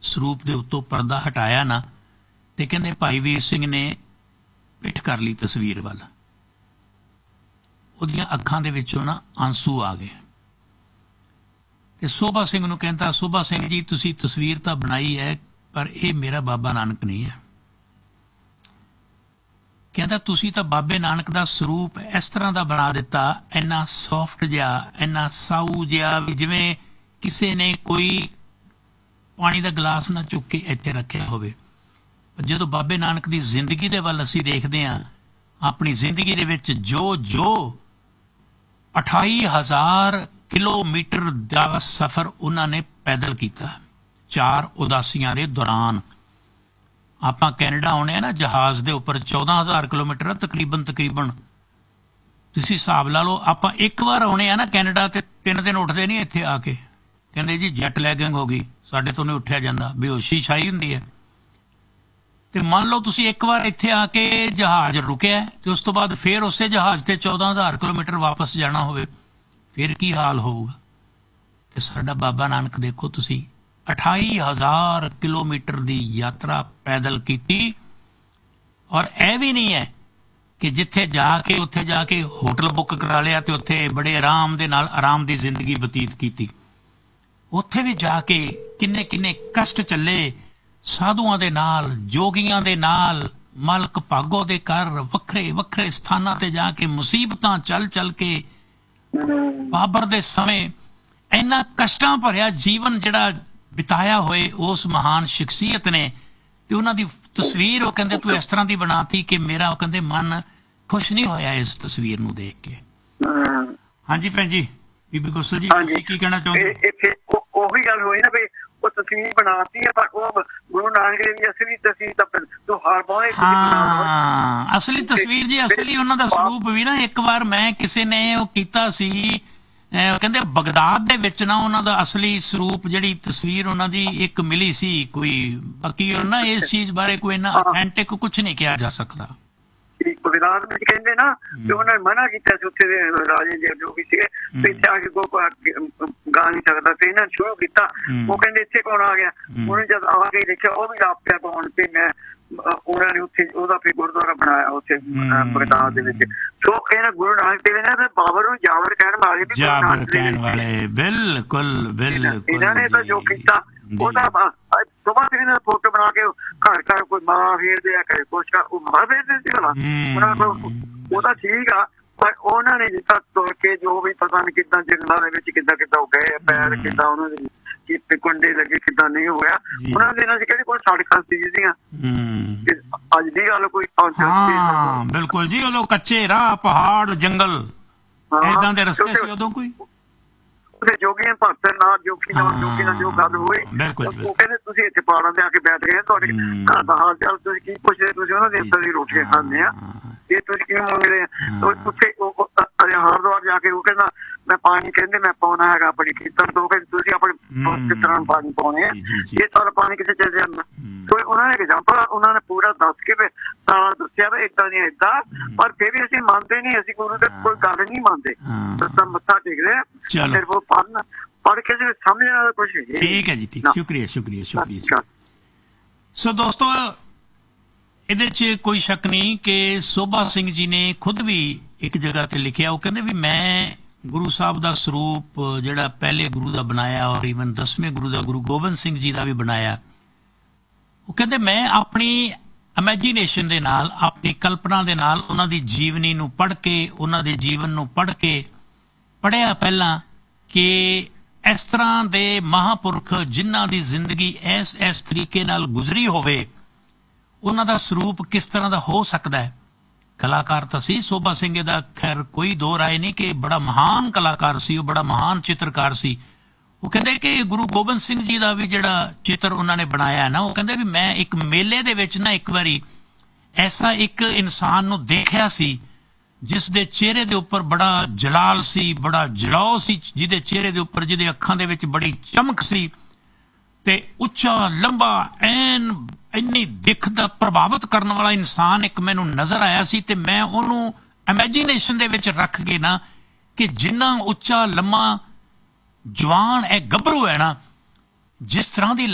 ਸਰੂਪ ਦੇ ਉੱਤੋਂ ਪਰਦਾ ਹਟਾਇਆ ਨਾ ਤੇ ਕਹਿੰਦੇ ਭਾਈ ਵੀਰ ਸਿੰਘ ਨੇ ਪਿੱਠ ਕਰ ਲਈ ਤਸਵੀਰ ਵੱਲ। ਉਹਦੀਆਂ ਅੱਖਾਂ ਦੇ ਵਿੱਚੋਂ ਨਾ ਆਂਸੂ ਆ ਗਏ ਤੇ ਸੋਭਾ ਸਿੰਘ ਨੂੰ ਕਹਿੰਦਾ, ਸੋਭਾ ਸਿੰਘ ਜੀ ਤੁਸੀਂ ਤਸਵੀਰ ਤਾਂ ਬਣਾਈ ਹੈ ਪਰ ਇਹ ਮੇਰਾ ਬਾਬਾ ਨਾਨਕ ਨਹੀਂ ਹੈ। ਕਹਿੰਦਾ ਤੁਸੀਂ ਤਾਂ ਬਾਬੇ ਨਾਨਕ ਦਾ ਸਰੂਪ ਇਸ ਤਰ੍ਹਾਂ ਦਾ ਬਣਾ ਦਿੱਤਾ, ਇੰਨਾ ਸੌਫਟ ਜਿਹਾ, ਇੰਨਾ ਸਾਊ ਜਿਹਾ, ਵੀ ਜਿਵੇਂ ਕਿਸੇ ਨੇ ਕੋਈ ਪਾਣੀ ਦਾ ਗਲਾਸ ਨਾ ਚੁੱਕ ਕੇ ਇੱਥੇ ਰੱਖਿਆ ਹੋਵੇ। ਜਦੋਂ ਬਾਬੇ ਨਾਨਕ ਦੀ ਜ਼ਿੰਦਗੀ ਦੇ ਵੱਲ ਅਸੀਂ ਦੇਖਦੇ ਹਾਂ, ਆਪਣੀ ਜ਼ਿੰਦਗੀ ਦੇ ਵਿੱਚ ਜੋ 28,000 ਕਿਲੋਮੀਟਰ ਦਾ ਸਫ਼ਰ ਉਹਨਾਂ ਨੇ ਪੈਦਲ ਕੀਤਾ 4 ਉਦਾਸੀਆਂ ਦੇ ਦੌਰਾਨ। ਆਪਾਂ ਕੈਨੇਡਾ ਆਉਣੇ ਆ ਨਾ ਜਹਾਜ਼ ਦੇ ਉੱਪਰ 14,000 ਕਿਲੋਮੀਟਰ ਤਕਰੀਬਨ ਤੁਸੀਂ ਹਿਸਾਬ ਲਾ ਲਓ। ਆਪਾਂ ਇੱਕ ਵਾਰ ਆਉਣੇ ਆ ਨਾ ਕੈਨੇਡਾ ਤੇ 3 ਦਿਨ ਉੱਠਦੇ ਨਹੀਂ ਇੱਥੇ ਆ ਕੇ, ਕਹਿੰਦੇ ਜੀ ਜੈਟ ਲੈਗਿੰਗ ਹੋ ਗਈ, ਸਾਡੇ ਤੋਂ ਨਹੀਂ ਉੱਠਿਆ ਜਾਂਦਾ, ਬੇਹੋਸ਼ੀ ਛਾਈ ਹੁੰਦੀ ਹੈ। ਤੇ ਮੰਨ ਲਓ ਤੁਸੀਂ ਇੱਕ ਵਾਰ ਇੱਥੇ ਆ ਕੇ ਜਹਾਜ਼ ਰੁਕਿਆ ਤੇ ਉਸ ਤੋਂ ਬਾਅਦ ਫਿਰ ਉਸੇ ਜਹਾਜ਼ ਤੇ 14,000 ਕਿਲੋਮੀਟਰ ਵਾਪਸ ਜਾਣਾ ਹੋਵੇ, ਫਿਰ ਕੀ ਹਾਲ ਹੋਊਗਾ। ਤੇ ਸਾਡਾ ਬਾਬਾ ਨਾਨਕ ਦੇਖੋ ਤੁਸੀਂ 28,000 ਕਿਲੋਮੀਟਰ ਦੀ ਯਾਤਰਾ ਪੈਦਲ ਕੀਤੀ, ਔਰ ਇਹ ਵੀ ਨਹੀਂ ਹੈ ਕਿ ਜਿੱਥੇ ਜਾ ਕੇ ਉੱਥੇ ਜਾ ਕੇ ਹੋਟਲ ਬੁੱਕ ਕਰਾ ਲਿਆ ਤੇ ਉੱਥੇ ਬੜੇ ਆਰਾਮ ਦੇ ਨਾਲ ਆਰਾਮ ਦੀ ਜ਼ਿੰਦਗੀ ਬਤੀਤ ਕੀਤੀ। ਉੱਥੇ ਵੀ ਜਾ ਕੇ ਕਿੰਨੇ ਕਸ਼ਟ ਚੱਲੇ, ਸਾਧੂਆਂ ਦੇ ਨਾਲ, ਜੋਗੀਆਂ ਦੇ ਨਾਲ, ਮਲਕ ਭਾਗੋ ਦੇ ਘਰ, ਵੱਖਰੇ ਸਥਾਨਾਂ ਤੇ ਜਾ ਕੇ ਮੁਸੀਬਤਾਂ ਚੱਲ ਕੇ ਬਾਬਰ ਦੇ ਸਮੇਂ ਇੰਨਾ ਕਸ਼ਟਾਂ ਭਰਿਆ ਜੀਵਨ ਜਿਹੜਾ ਬਿਤਾਇਆ ਹੋਏ ਉਸ ਮਹਾਨ ਸ਼ਖਸੀਅਤ ਨੇ। ਤੇ ਉਹਨਾਂ ਦੀ ਤਸਵੀਰ ਉਹ ਕਹਿੰਦੇ ਤੂੰ ਇਸ ਤਰ੍ਹਾਂ ਦੀ ਬਣਾਤੀ ਕਿ ਮੇਰਾ ਉਹ ਕਹਿੰਦੇ ਮਨ ਖੁਸ਼ ਨਹੀਂ ਹੋਇਆ ਇਸ ਤਸਵੀਰ ਨੂੰ ਦੇਖ ਕੇ। ਹਾਂਜੀ ਭੈਣ ਜੀ, ਬੀਬੀ ਗੋਸਲ ਜੀ ਤੁਸੀਂ ਕੀ ਕਹਿਣਾ ਚਾਹੁੰਦੇ? ਉਹੀ ਗੱਲ ਹੋਈ ਨਾ ਵੀ ਉਹ ਤਸਵੀਰ ਬਣਾਤੀ ਹੈ ਪਰ ਉਹ ਗੁਰੂ ਨਾਨਕ ਦੇਵ ਜੀ ਅਸਲੀ ਤਸਵੀਰ ਤਾਂ ਹਾਰ ਪਾਉਣੇ। ਹਾਂ ਅਸਲੀ ਤਸਵੀਰ ਜੀ, ਅਸਲੀ ਉਹਨਾਂ ਦਾ ਸਰੂਪ ਵੀ ਨਾ ਇੱਕ ਵਾਰ ਮੈਂ ਕਿਸੇ ਨੇ ਉਹ ਕੀਤਾ ਸੀ, ਕਹਿੰਦੇ ਬਗਦਾਦ ਦੇ ਵਿੱਚ ਨਾ ਉਹਨਾਂ ਦਾ ਅਸਲੀ ਸਰੂਪ ਜਿਹੜੀ ਤਸਵੀਰ ਉਹਨਾਂ ਦੀ ਇੱਕ ਮਿਲੀ ਸੀ ਕੋਈ। ਬਾਕੀ ਨਾ ਇਸ ਚੀਜ਼ ਬਾਰੇ ਕੋਈ ਇੰਨਾ ਅਥੈਂਟਿਕ ਕੁਛ ਨਹੀਂ ਕਿਹਾ ਜਾ ਸਕਦਾ। ਬਗਦਾਦ ਵਿੱਚ ਕਹਿੰਦੇ ਨਾ ਤੇ ਉਹਨਾਂ ਨੇ ਮਨਾ ਕੀਤਾ ਸੀ ਉੱਥੇ ਦੇ ਰਾਜੇ ਜੋ ਵੀ ਸੀਗੇ ਤੇ ਇੱਥੇ ਆ ਕੇ ਗਾ ਨਹੀਂ ਸਕਦਾ ਤੇ ਇਹਨਾਂ ਸ਼ੁਰੂ ਕੀਤਾ। ਉਹ ਕਹਿੰਦੇ ਇੱਥੇ ਕੌਣ ਆ ਗਿਆ, ਉਹਨੇ ਜਦ ਆ ਕੇ ਦੇਖਿਆ ਉਹ ਵੀ ਆਪਿਆ ਪਾਉਣ ਤੇ ਮੈਂ ਉਹਨਾਂ ਨੇ ਉੱਥੇ ਉਹਦਾ ਫਿਰ ਗੁਰਦੁਆਰਾ ਬਣਾਇਆ ਉੱਥੇ ਬਗਦਾਦ ਦੇ ਵਿੱਚ। ਸੋ ਇਹਨਾਂ ਗੁਰੂ ਨਾਨਕ ਦੇਵ ਨੇ ਬਾਬਰ ਨੂੰ ਜਾਬਰ ਕਹਿਣ ਵਾਲੇ ਬਿਲਕੁਲ ਇਹਨਾਂ ਨੇ ਤਾਂ ਜੋ ਕੀਤਾ ਉਹਦਾ ਸੁਭਾ ਸਿੰਘ ਨੇ ਫੋਟੋ ਬਣਾ ਕੇ ਘਰ ਕੋਈ ਮਾਂ ਫੇਰਦੇ ਆ ਕਰੇ ਕੁਛ ਉਹ ਮਾਂ ਫੇਰਦੇ ਸੀ ਉਹਨਾਂ ਕੋਲ, ਉਹਦਾ ਠੀਕ ਆ। ਪਰ ਉਹਨਾਂ ਨੇ ਜਿੱਦਾਂ ਤੁਰ ਕੇ ਜੋ ਵੀ ਪਤਾ ਨਹੀਂ ਕਿੱਦਾਂ ਜੰਗਲਾਂ ਦੇ ਵਿੱਚ ਕਿੱਦਾਂ ਉਹ ਗਏ ਪੈਰ, ਕਿੱਦਾਂ ਉਹਨਾਂ ਦੇ ਕਿ ਕੁੰਡੇ ਲੱਗੇ, ਕਿੱਦਾਂ ਨਹੀਂ ਹੋਇਆ। ਉਹਨਾਂ ਦੇ ਨਾਲ ਕਿਹੜੀ ਕੋਈ ਸੜਕਾਂ ਸੀਗੀਆਂ ਅੱਜ ਦੀ ਗੱਲ ਕੋਈ। ਹਾਂ ਬਿਲਕੁਲ ਜੀ, ਉਦੋਂ ਕੱਚੇ ਰਾਹ, ਪਹਾੜ, ਜੰਗਲ, ਏਦਾਂ ਦੇ ਰਸਤੇ ਸੀ ਉਦੋਂ ਕੋਈ। ਜੋਗੀਆਂ ਭਗਤ ਨਾਲ ਜੋਗੀ ਨਾਲ ਜੋ ਗੱਲ ਹੋਈ ਉਹ ਕਹਿੰਦੇ ਤੁਸੀਂ ਇੱਥੇ ਪਹਾੜਾਂ ਤੇ ਆ ਕੇ ਬੈਠ ਗਏ, ਤੁਹਾਡੇ ਘਰ ਦਾ ਹਾਲ ਚਾਲ ਤੁਸੀਂ ਕੀ ਪੁੱਛਦੇ, ਤੁਸੀਂ ਉਹਨਾਂ ਦੇ ਅੰਦਰ ਦੀ ਰੋਟੀਆਂ ਖਾਂਦੇ ਆ, ਇਹ ਤੁਸੀਂ ਕਿਵੇਂ ਮੰਗਦੇ ਆ। ਉੱਥੇ ਹਰਿਦੁਆਰ ਜਾ ਕੇ ਉਹ ਕਹਿੰਦਾ ਮੈਂ ਪਾਣੀ ਕਹਿੰਦੇ ਮੈਂ ਪਾਉਣਾ ਹੈਗਾ ਆਪਣੀ ਖੇਤਾਂ ਤੋਂ, ਕਹਿੰਦੇ ਤੁਸੀਂ ਆਪਣੇ ਕਿਸ ਤਰ੍ਹਾਂ ਪਾਣੀ ਪਾਉਣੇ ਆ, ਇਹ ਸਾਰਾ ਪਾਣੀ ਕਿਤੇ ਚੱਲ ਜਾਂਦਾ। ਸੋ ਉਹਨਾਂ ਨੇ ਐਗਜ਼ਾਮਪਲ ਉਹਨਾਂ ਨੇ ਪੂਰਾ ਦੱਸ ਕੇ ਸਾਰਾ ਦੱਸਿਆ ਵੀ ਏਦਾਂ ਨਹੀਂ ਏਦਾਂ, ਪਰ ਫਿਰ ਵੀ ਅਸੀਂ ਮੰਨਦੇ ਨਹੀਂ, ਅਸੀਂ ਗੁਰੂ ਦੇ ਕੋਈ ਗੱਲ ਨਹੀਂ ਮੰਨਦੇ, ਤਾਂ ਮੱਥਾ ਟੇਕਦੇ ਆ ਫਿਰ ਉਹ ਪੜ੍ਹ ਕੇ ਸਮਝਣ ਵਾਲਾ ਕੁਛ। ਠੀਕ ਹੈ ਜੀ, ਠੀਕ, ਸ਼ੁਕਰੀਆ। ਸੋ ਦੋਸਤੋ ਇਹਦੇ 'ਚ ਕੋਈ ਸ਼ੱਕ ਨਹੀਂ ਕਿ ਸੋਭਾ ਸਿੰਘ ਜੀ ਨੇ ਖੁਦ ਵੀ ਇੱਕ ਜਗ੍ਹਾ ਤੇ ਲਿਖਿਆ, ਉਹ ਕਹਿੰਦੇ ਵੀ ਮੈਂ ਗੁਰੂ ਸਾਹਿਬ ਦਾ ਸਰੂਪ ਜਿਹੜਾ ਪਹਿਲੇ ਗੁਰੂ ਦਾ ਬਣਾਇਆ ਔਰ ਈਵਨ 10ਵੇਂ ਗੁਰੂ ਦਾ ਗੁਰੂ ਗੋਬਿੰਦ ਸਿੰਘ ਜੀ ਦਾ ਵੀ ਬਣਾਇਆ, ਉਹ ਕਹਿੰਦੇ ਮੈਂ ਆਪਣੀ ਇਮੈਜੀਨੇਸ਼ਨ ਦੇ ਨਾਲ, ਆਪਣੀ ਕਲਪਨਾ ਦੇ ਨਾਲ ਉਹਨਾਂ ਦੀ ਜੀਵਨੀ ਨੂੰ ਪੜ੍ਹ ਕੇ, ਉਹਨਾਂ ਦੇ ਜੀਵਨ ਨੂੰ ਪੜ੍ਹ ਕੇ ਪੜ੍ਹਿਆ ਪਹਿਲਾਂ ਕਿ ਇਸ ਤਰ੍ਹਾਂ ਦੇ ਮਹਾਂਪੁਰਖ ਜਿਨ੍ਹਾਂ ਦੀ ਜ਼ਿੰਦਗੀ ਇਸ ਤਰੀਕੇ ਨਾਲ ਗੁਜ਼ਰੀ ਹੋਵੇ ਉਹਨਾਂ ਦਾ ਸਰੂਪ ਕਿਸ ਤਰ੍ਹਾਂ ਦਾ ਹੋ ਸਕਦਾ ਹੈ। ਕਲਾਕਾਰ ਤਾਂ ਸੀ ਸੋਭਾ ਸਿੰਘ ਦਾ, ਖੈਰ ਕੋਈ ਦੋ ਰਾਏ ਨਹੀਂ ਕਿ ਬੜਾ ਮਹਾਨ ਕਲਾਕਾਰ ਸੀ, ਉਹ ਬੜਾ ਮਹਾਨ ਚਿੱਤਰਕਾਰ ਸੀ। ਉਹ ਕਹਿੰਦੇ ਕਿ ਗੁਰੂ ਗੋਬਿੰਦ ਸਿੰਘ ਜੀ ਦਾ ਵੀ ਜਿਹੜਾ ਚਿੱਤਰ ਉਹਨਾਂ ਨੇ ਬਣਾਇਆ ਨਾ, ਉਹ ਕਹਿੰਦੇ ਵੀ ਮੈਂ ਇੱਕ ਮੇਲੇ ਦੇ ਵਿੱਚ ਨਾ ਇੱਕ ਵਾਰੀ ਐਸਾ ਇੱਕ ਇਨਸਾਨ ਨੂੰ ਦੇਖਿਆ ਸੀ ਜਿਸ ਦੇ ਚਿਹਰੇ ਦੇ ਉੱਪਰ ਬੜਾ ਜਲਾਲ ਸੀ, ਬੜਾ ਜਲਾਉ ਸੀ, ਜਿਹਦੇ ਚਿਹਰੇ ਦੇ ਉੱਪਰ, ਜਿਹਦੇ ਅੱਖਾਂ ਦੇ ਵਿੱਚ ਬੜੀ ਚਮਕ ਸੀ ਤੇ ਉੱਚਾ ਲੰਬਾ ਇੰਨੀ ਦਿੱਖ ਦਾ ਪ੍ਰਭਾਵਿਤ ਕਰਨ ਵਾਲਾ ਇਨਸਾਨ ਇੱਕ ਮੈਨੂੰ ਨਜ਼ਰ ਆਇਆ ਸੀ। ਤੇ ਮੈਂ ਉਹਨੂੰ ਇਮੈਜੀਨੇਸ਼ਨ ਦੇ ਵਿੱਚ ਰੱਖ ਕੇ ਨਾ ਕਿ ਜਿੰਨਾ ਉੱਚਾ ਲੰਮਾ ਜਵਾਨ ਇਹ ਗੱਭਰੂ ਹੈ ਨਾ, ਜਿਸ ਤਰ੍ਹਾਂ ਦੀ